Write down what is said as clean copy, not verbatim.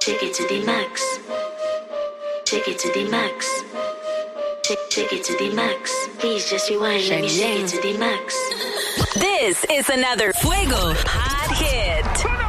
Take it to the max. Take it to the max. Take it to the max. Please just rewind. Let me take it to the max. This is another Fuego Hot Hit.